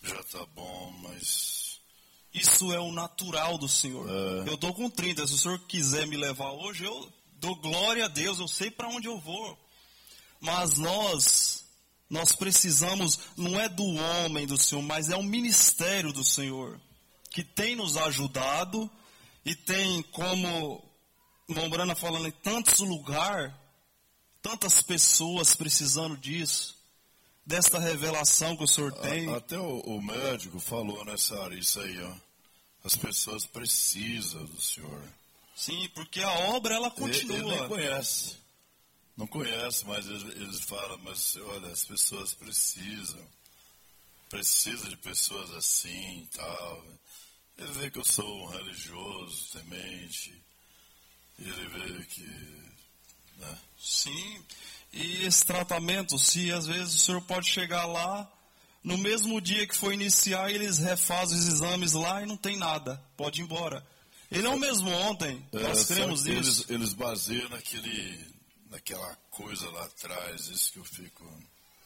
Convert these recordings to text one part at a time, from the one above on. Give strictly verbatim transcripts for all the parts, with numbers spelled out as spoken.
já tá bom, mas... Isso é o natural do Senhor. É. Eu estou com trinta, se o Senhor quiser me levar hoje, eu dou glória a Deus, eu sei para onde eu vou. Mas nós, nós precisamos, não é do homem do Senhor, mas é o ministério do Senhor, que tem nos ajudado e tem, como o irmão Brana falando, em tantos lugares, tantas pessoas precisando disso, desta revelação que o Senhor tem. Até o, o médico falou nessa área, isso aí, ó. As pessoas precisam do Senhor. Sim, porque a obra, ela continua. Ele, ele nem conhece. Não conhece, mas eles, eles falam, mas olha, as pessoas precisam. Precisam de pessoas assim e tal. Ele vê que eu sou um religioso, temente. Ele vê que... Né? Sim, e esse tratamento, se às vezes o senhor pode chegar lá, no mesmo dia que for iniciar, eles refazem os exames lá e não tem nada, pode ir embora. Ele é o mesmo ontem, é, nós cremos nisso. Eles, eles baseiam naquele, naquela coisa lá atrás, isso que eu fico...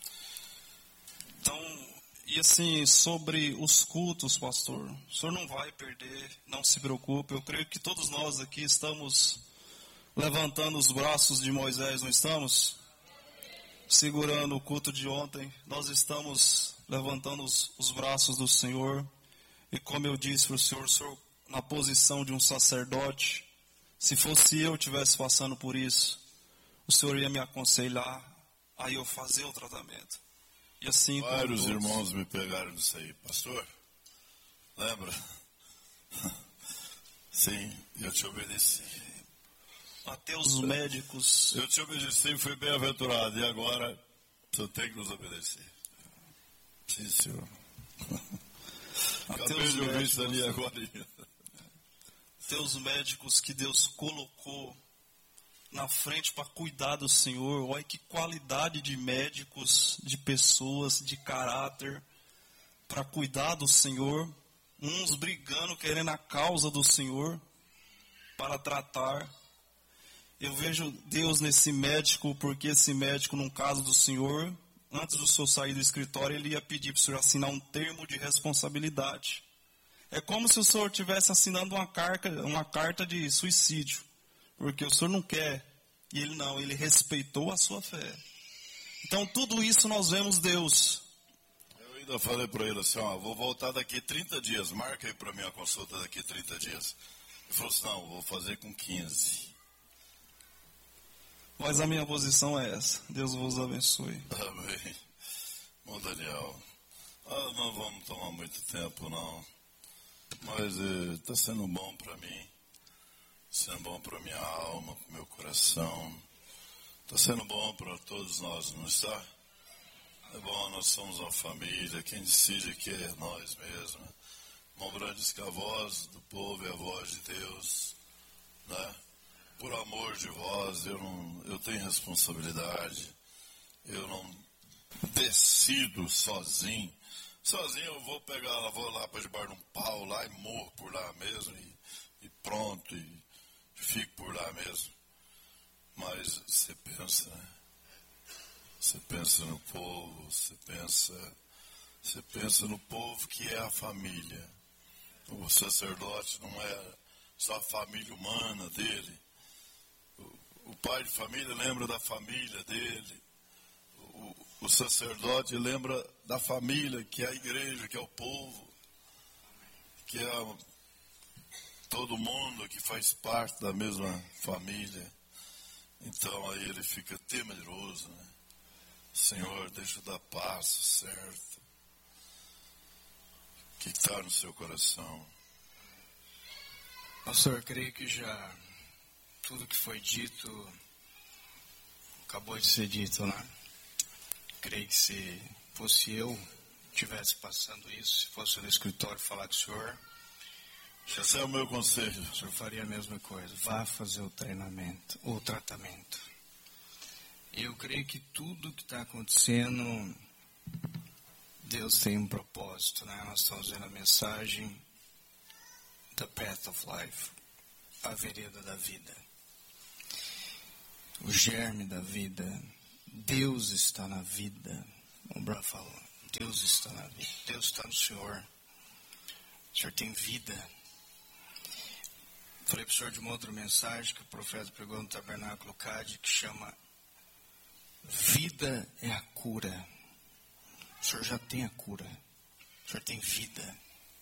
Então, e assim, sobre os cultos, pastor, o senhor não vai perder, não se preocupe, eu creio que todos nós aqui estamos... levantando os braços de Moisés, não estamos? Segurando o culto de ontem, nós estamos levantando os, os braços do Senhor. E como eu disse para o Senhor, o Senhor, na posição de um sacerdote, se fosse eu estivesse passando por isso, o Senhor ia me aconselhar a eu fazer o tratamento. E assim, vários irmãos me pegaram nisso aí, pastor, lembra? Sim, eu te obedeci. Até os médicos. Eu te obedeci e fui bem-aventurado. E agora, você tem que nos obedecer. Sim, senhor. Acabei de ouvir isso ali agora. Até os médicos que Deus colocou na frente para cuidar do Senhor. Olha que qualidade de médicos, de pessoas, de caráter, para cuidar do Senhor. Uns brigando, querendo a causa do Senhor, para tratar. Eu vejo Deus nesse médico, porque esse médico, no caso do senhor, antes do senhor sair do escritório, ele ia pedir para o senhor assinar um termo de responsabilidade. É como se o senhor estivesse assinando uma carta, uma carta de suicídio, porque o senhor não quer, e ele não, ele respeitou a sua fé. Então, tudo isso nós vemos Deus. Eu ainda falei para ele assim, ó, vou voltar daqui trinta dias, marca aí para mim a consulta daqui trinta dias. Ele falou assim, não, vou fazer com quinze. Mas a minha posição é essa. Deus vos abençoe. Amém. Bom, Daniel, ah, não vamos tomar muito tempo, não. Mas está eh, sendo bom para mim. Sendo bom para minha alma, para meu coração. Está sendo bom para todos nós, não está? É bom, nós somos uma família. Quem decide aqui é nós mesmos. Irmão Brana diz que a voz do povo é a voz de Deus, né? Por amor de vós, eu, não, eu tenho responsabilidade, eu não decido sozinho. Sozinho eu vou pegar, vou lá para debaixo de um pau lá e morro por lá mesmo, e, e pronto, e fico por lá mesmo. Mas você pensa, né? Você pensa no povo, você pensa, você pensa no povo que é a família. O sacerdote não é só a família humana dele. O pai de família lembra da família dele. O, o sacerdote lembra da família, que é a igreja, que é o povo, que é todo mundo que faz parte da mesma família. Então aí ele fica temeroso, né? Senhor, deixa eu dar passo, certo? O que está no seu coração? Pastor, creio que já tudo que foi dito acabou de ser dito, né? Creio que se fosse eu estivesse passando isso, se fosse no escritório falar com o senhor, esse é o meu conselho. O senhor faria a mesma coisa. Vá fazer o treinamento, o tratamento. Eu creio que tudo que está acontecendo, Deus tem um propósito, né? Nós estamos vendo a mensagem The Path of Life, a vereda da vida, o germe da vida. Deus está na vida, o Bra falou. Deus está na vida. Deus está no Senhor. O Senhor tem vida. Falei para o senhor de uma outra mensagem que o profeta pregou no Tabernáculo C A D, que chama Vida é a cura. O senhor já tem a cura. O senhor tem vida.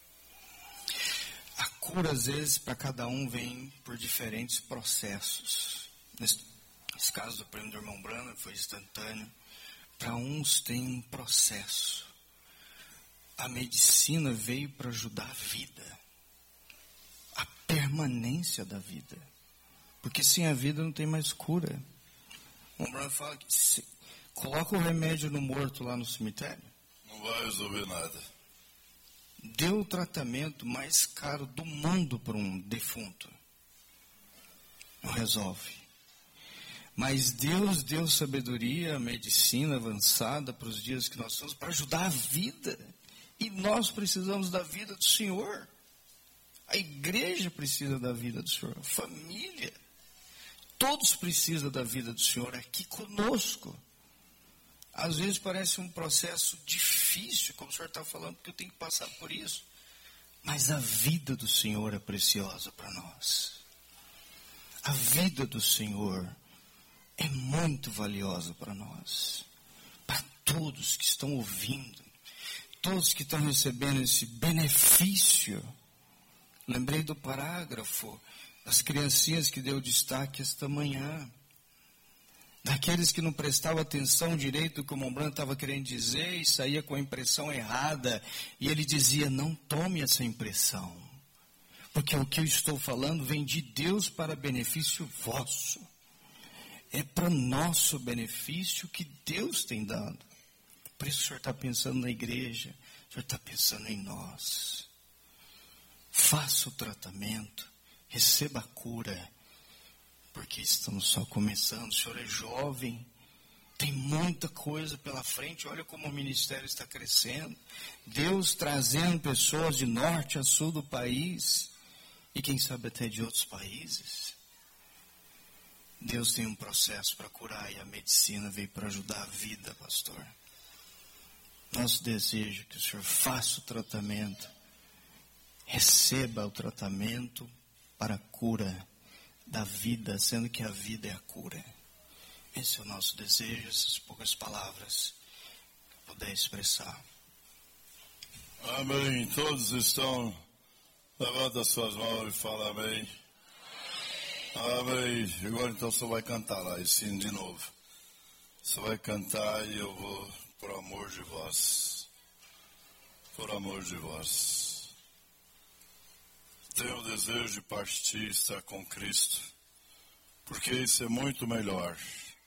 A cura, às vezes, para cada um vem por diferentes processos. Nesse, nesse caso do prêmio do irmão Brana, foi instantâneo. Para uns tem um processo. A medicina veio para ajudar a vida. A permanência da vida. Porque sem a vida não tem mais cura. O irmão Brana fala que se, coloca o remédio no morto lá no cemitério. Não vai resolver nada. Deu o tratamento mais caro do mundo para um defunto. Não resolve. Mas Deus deu sabedoria, medicina avançada para os dias que nós estamos, para ajudar a vida. E nós precisamos da vida do Senhor. A igreja precisa da vida do Senhor. A família. Todos precisam da vida do Senhor aqui conosco. Às vezes parece um processo difícil, como o senhor está falando, porque eu tenho que passar por isso. Mas a vida do Senhor é preciosa para nós. A vida do Senhor é muito valiosa para nós. Para todos que estão ouvindo. Todos que estão recebendo esse benefício. Lembrei do parágrafo das criancinhas que deu destaque esta manhã. Daqueles que não prestavam atenção direito que o irmão Brana estava querendo dizer e saía com a impressão errada. E ele dizia, não tome essa impressão. Porque o que eu estou falando vem de Deus para benefício vosso. É para nosso benefício que Deus tem dado. Por isso o senhor está pensando na igreja, o senhor está pensando em nós. Faça o tratamento, receba a cura. Porque estamos só começando, o senhor é jovem, tem muita coisa pela frente, olha como o ministério está crescendo. Deus trazendo pessoas de norte a sul do país, e quem sabe até de outros países. Deus tem um processo para curar, e a medicina veio para ajudar a vida, pastor. Nosso desejo é que o senhor faça o tratamento, receba o tratamento para a cura da vida, sendo que a vida é a cura. Esse é o nosso desejo, essas poucas palavras que eu puder expressar. Amém. Todos estão, levanta as suas mãos e fala amém. Amém. Agora então você vai cantar lá, ensino de novo. Você vai cantar e eu vou, por amor de vós. Por amor de vós. Tenho o desejo de partir e estar com Cristo, porque isso é muito melhor.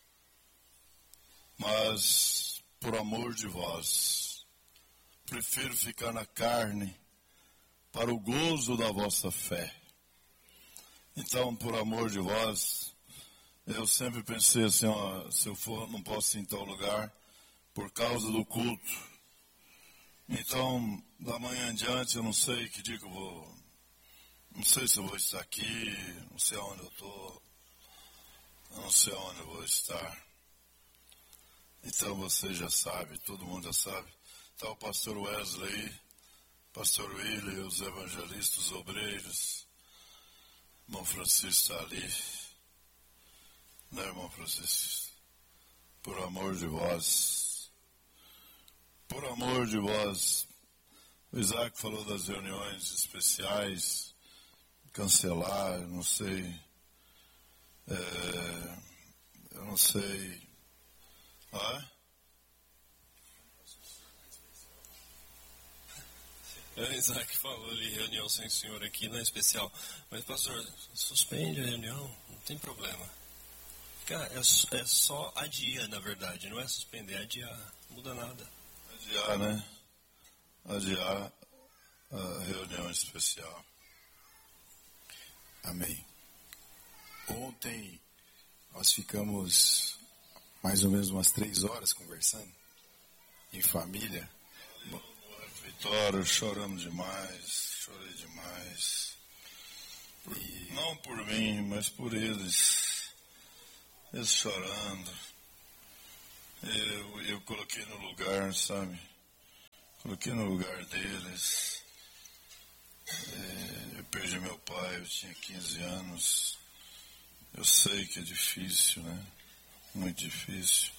Mas, por amor de vós, prefiro ficar na carne para o gozo da vossa fé. Então, por amor de vós, eu sempre pensei assim, ó, se eu for, não posso ir em tal lugar, por causa do culto. Então, da manhã em diante, eu não sei que dia que eu vou. Não sei se eu vou estar aqui, não sei onde eu estou, não sei onde eu vou estar. Então você já sabe, todo mundo já sabe. Está o pastor Wesley, pastor William, os evangelistas, os obreiros. Irmão Francisco está ali. Né, irmão Francisco? Por amor de vós. Por amor de vós. O Isaac falou das reuniões especiais. Cancelar, eu não sei, é, eu não sei, ah, é? É, Isaac falou ali, reunião sem senhor aqui, não é especial, mas pastor, suspende a reunião, não tem problema. Cara, é, é só adiar, na verdade, não é suspender, é adiar, não muda nada. Adiar, né? Adiar a reunião especial. Amém. Ontem nós ficamos mais ou menos umas três horas conversando em família. Vitória, choramos demais, chorei demais. E não por mim, mas por eles. Eles chorando. Eu, eu coloquei no lugar, sabe? coloquei no lugar deles. É, eu perdi meu pai, eu tinha quinze anos. Eu sei que é difícil, né? Muito difícil.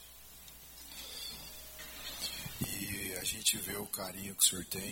E a gente vê o carinho que o senhor tem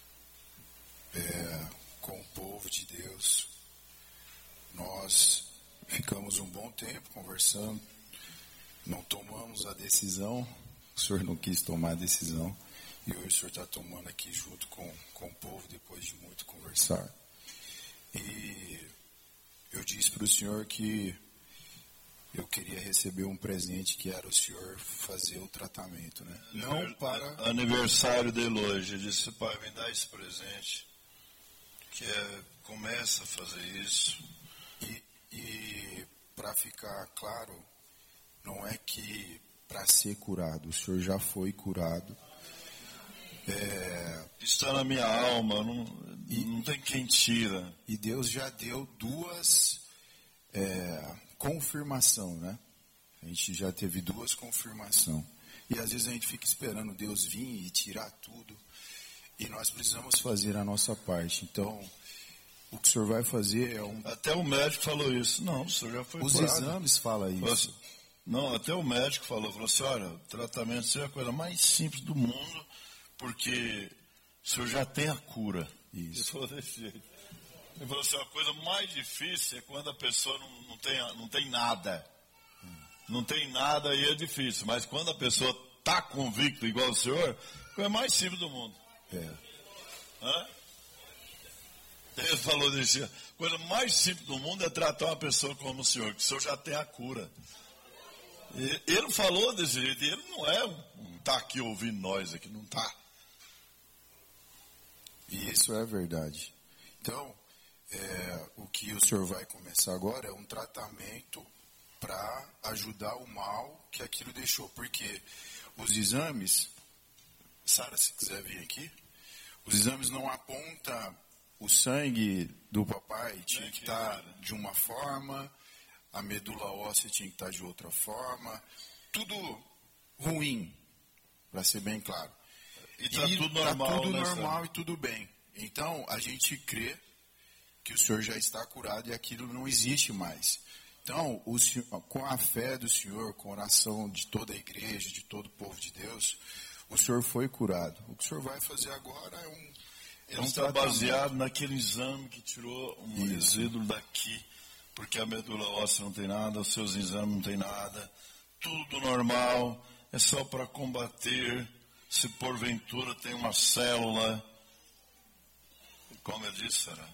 é, com o povo de Deus. Nós ficamos um bom tempo conversando, não tomamos a decisão, o senhor não quis tomar a decisão, e hoje o senhor está tomando aqui junto com, com o povo, depois de muito conversar. E eu disse para o senhor que eu queria receber um presente, que era o senhor fazer o tratamento, né? Não para... Aniversário dele hoje, eu disse, pai, me dá esse presente, que é, começa a fazer isso. E, e para ficar claro, não é que para ser curado, o senhor já foi curado. É, está na minha alma, não, e, não tem quem tira. E Deus já deu duas é, confirmação, né? A gente já teve duas confirmações. E às vezes a gente fica esperando Deus vir e tirar tudo. E nós precisamos fazer a nossa parte. Então, o que o senhor vai fazer é um... Até o médico falou isso. Não, o senhor já foi Os curado. exames falam isso. Não, até o médico falou, falou assim, olha, o tratamento seria a coisa mais simples do mundo, porque o senhor já tem a cura. Isso. Ele falou desse jeito. Ele falou assim, a coisa mais difícil é quando a pessoa não, não, tem, não tem nada. Hum. Não tem nada e é difícil, mas quando a pessoa está convicta igual o senhor, a coisa mais simples do mundo. É. Hã? Ele falou desse jeito. A coisa mais simples do mundo é tratar uma pessoa como o senhor, que o senhor já tem a cura. E ele falou desse jeito, e ele não é um tá aqui ouvindo nós aqui, não tá. E isso é verdade. Então, é, o que o senhor vai começar agora é um tratamento para ajudar o mal que aquilo deixou. Porque os exames, Sara, se quiser vir aqui, os exames não apontam o sangue do papai, tinha que estar de uma forma, a medula óssea tinha que estar de outra forma, tudo ruim, para ser bem claro. E está tudo tá normal, tudo né, normal Sam? E tudo bem. Então, a gente crê que o senhor já está curado e aquilo não existe mais. Então, o senhor, com a fé do senhor, com a oração de toda a igreja, de todo o povo de Deus, o senhor foi curado. O que o senhor vai fazer agora é um Ele está baseado naquele exame que tirou um resíduo daqui, porque a medula óssea não tem nada, os seus exames não tem nada, tudo normal, é só para combater, se porventura tem uma célula, como eu disse, será?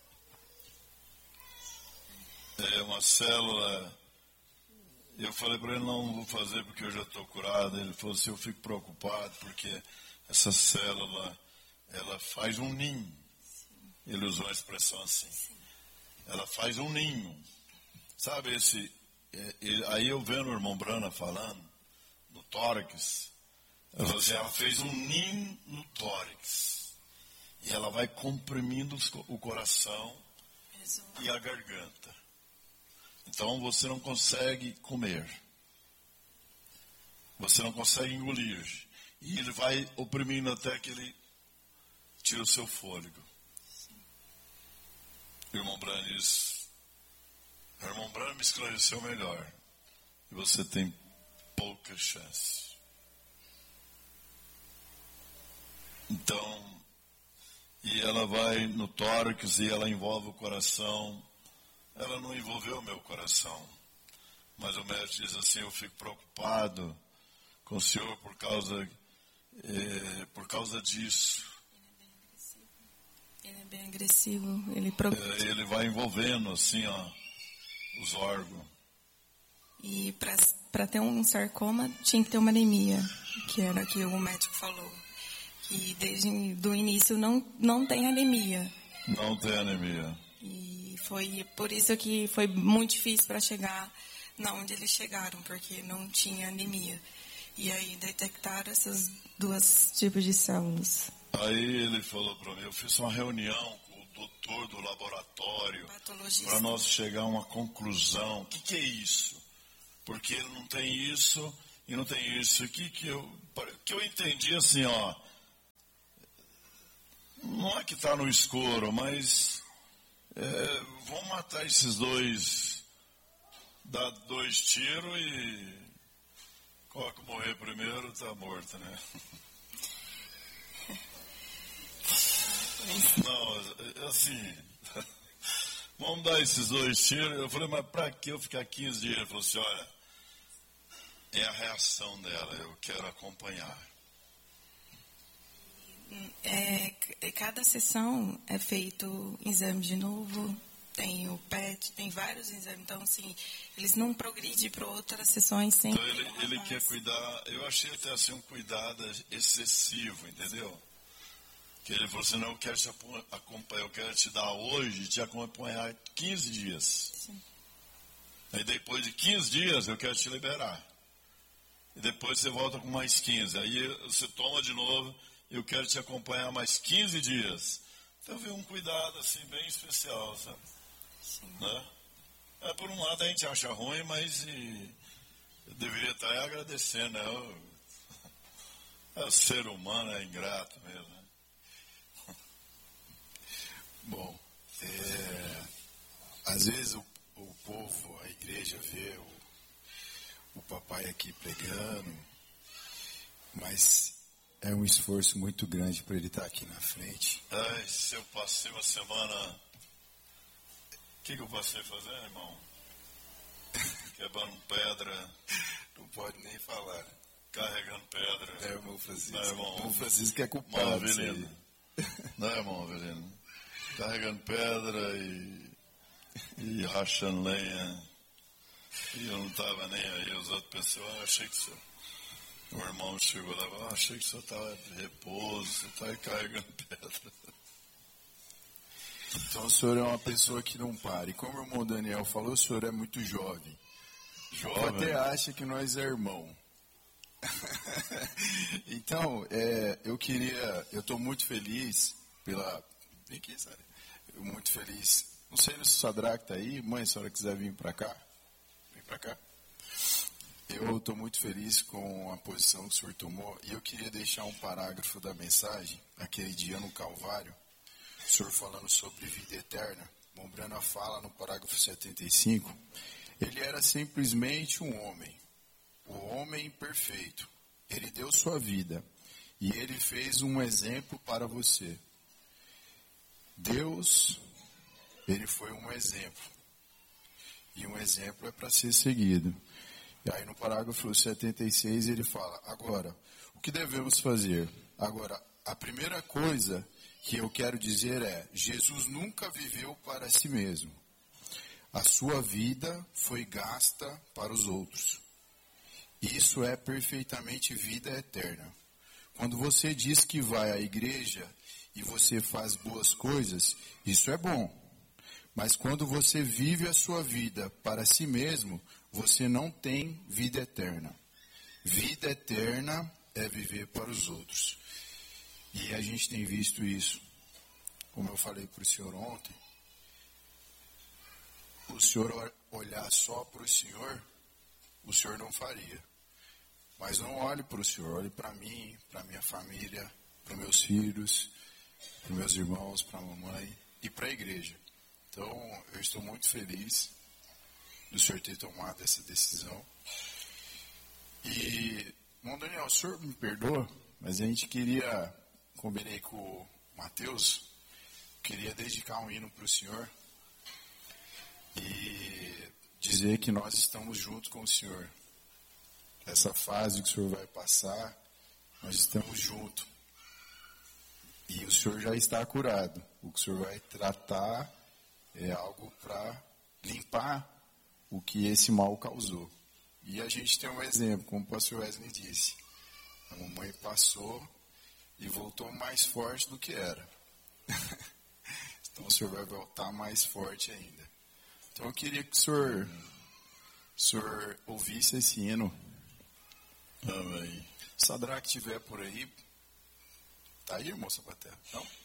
É uma célula, eu falei para ele, não vou fazer porque eu já estou curado, ele falou assim, eu fico preocupado porque essa célula, ela faz um ninho. Ele usou a expressão assim. Ela faz um ninho. Sabe esse... É, ele, aí eu vendo o irmão Brana falando, no tórax, ela, falou assim, ela fez um ninho no tórax. E ela vai comprimindo o coração e a garganta. Então você não consegue comer. Você não consegue engolir. E ele vai oprimindo até que ele tira o seu fôlego. O irmão Brana diz, o irmão Brana me esclareceu melhor. E você tem pouca chance. Então, e ela vai no tórax e ela envolve o coração. Ela não envolveu o meu coração. Mas o médico diz assim, eu fico preocupado com o senhor por causa, é, por causa disso. Ele é bem agressivo. Ele, pro... é, ele vai envolvendo assim, ó, os órgãos. E para ter um sarcoma tinha que ter uma anemia, que era o que o médico falou. E desde o início não, não tem anemia. Não tem anemia. E foi por isso que foi muito difícil para chegar na onde eles chegaram, porque não tinha anemia. E aí detectaram essas duas tipos de células. Aí ele falou para mim, eu fiz uma reunião com o doutor do laboratório para nós chegar a uma conclusão. O que, que é isso? Porque ele não tem isso e não tem isso. O que, que, eu, que eu entendi assim, ó, não é que está no escuro, mas é, vamos matar esses dois, dar dois tiros e qual que morrer primeiro está morto, né? Não, assim, vamos dar esses dois tiros. Eu falei, mas para que eu ficar quinze dias? Ele falou assim, olha, é a reação dela, eu quero acompanhar. É, cada sessão é feito exame de novo, tem o P E T, tem vários exames, então assim, eles não progridem para outras sessões sem. Então ele, ele quer cuidar, eu achei até assim um cuidado excessivo, entendeu? Que ele falou assim, não, eu quero te acompanhar, eu quero te dar hoje, te acompanhar quinze dias. Sim. Aí depois de quinze dias eu quero te liberar. E depois você volta com mais quinze. Aí você toma de novo, eu quero te acompanhar mais quinze dias. Então veio um cuidado assim bem especial, sabe? Sim. Né? É, por um lado a gente acha ruim, mas e, eu deveria estar agradecendo, né? O, o ser humano é ingrato mesmo, né? Bom, é, às vezes o, o povo, a igreja vê o, o papai aqui pregando, mas é um esforço muito grande para ele estar aqui na frente. Ai, se eu passei uma semana... O que, que eu passei fazendo, irmão? Quebrando pedra. Não pode nem falar. Carregando pedra. É, irmão Francisco. Não, irmão, irmão Francisco é culpado. Irmão Avelino. Não é, irmão Avelino? Carregando pedra e, e rachando lenha. E eu não estava nem aí. As outras pessoas, eu achei que você... O irmão chegou lá, eu achei que o senhor estava de repouso, você está carregando pedra. Então o senhor é uma pessoa que não para. E como o irmão Daniel falou, o senhor é muito jovem. Jovem? Até acha que nós é irmão. Então, é, eu queria, eu estou muito feliz pela... Vem aqui, Sara. Eu muito feliz. Não sei se o Sadraque está aí. Mãe, se a senhora quiser vir para cá. Vem para cá. Eu estou muito feliz com a posição que o senhor tomou. E eu queria deixar um parágrafo da mensagem, aquele dia no Calvário. O senhor falando sobre vida eterna. Mombrana fala no parágrafo setenta e cinco. Ele era simplesmente um homem. O homem perfeito. Ele deu sua vida. E ele fez um exemplo para você. Deus, ele foi um exemplo. E um exemplo é para ser seguido. E aí no parágrafo setenta e seis ele fala, agora, o que devemos fazer? Agora, a primeira coisa que eu quero dizer é, Jesus nunca viveu para si mesmo. A sua vida foi gasta para os outros. Isso é perfeitamente vida eterna. Quando você diz que vai à igreja e você faz boas coisas, isso é bom. Mas quando você vive a sua vida para si mesmo, você não tem vida eterna. Vida eterna é viver para os outros. E a gente tem visto isso. Como eu falei para o senhor ontem, o senhor olhar só para o senhor, o senhor não faria. Mas não olhe para o senhor, olhe para mim, para minha família, para meus filhos, para meus irmãos, para a mamãe e para a igreja. Então, eu estou muito feliz do senhor ter tomado essa decisão. E, irmão Daniel, o senhor me perdoa, mas a gente queria, combinei com o Mateus, queria dedicar um hino para o senhor e dizer que nós estamos juntos com o senhor. Essa fase que o senhor vai passar, nós estamos juntos. E o senhor já está curado. O que o senhor vai tratar é algo para limpar o que esse mal causou. E a gente tem um exemplo, como o pastor Wesley disse. A mamãe passou e voltou mais forte do que era. Então o senhor vai voltar mais forte ainda. Então eu queria que o senhor, o senhor ouvisse esse hino. Amém. Se Sadraque estiver por aí, tá aí, irmão Sabatel? Não?